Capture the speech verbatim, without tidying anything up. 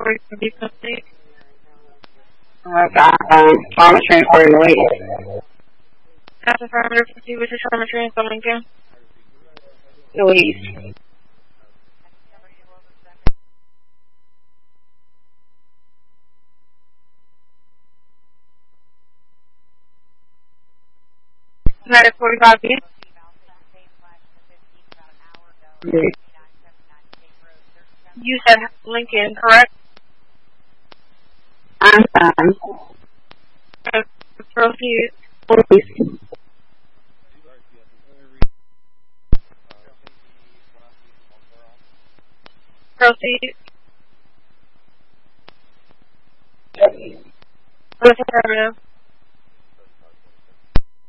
before you can be complete. Uh, um, Thomas Train for Louise. That's affirmative. Proceed with your Thomas Train for Lincoln. Louise. United forty-five B. Yes. You said Lincoln, correct? I'm fine. Uh, proceed. Louise. Proceed. That's affirmative.